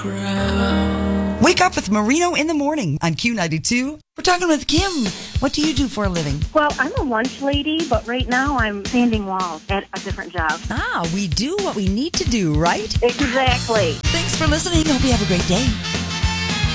Wake up with Marino in the morning on Q92. We're talking with Kim. What do you do for a living? Well, I'm a lunch lady, but right now I'm sanding walls at a different job. We do what we need to do, right? Exactly. Thanks for listening. Hope you have a great day.